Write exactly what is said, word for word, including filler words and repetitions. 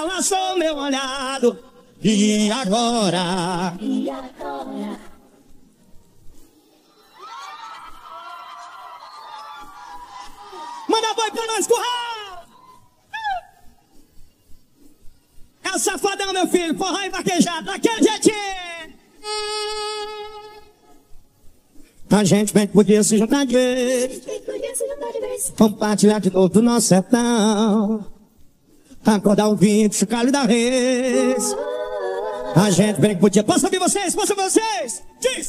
Lançou meu olhado. E agora? E agora? Manda boi pra nós, curral! É o safadão, meu filho, forró e vaquejado, daquele jeitinho! A gente bem que podia se juntar de vez. Compartilhar de novo do nosso sertão. Acordar o vinho, chocalho da reis. A gente bem que podia. Posso ouvir vocês? Posso ouvir vocês? Diz!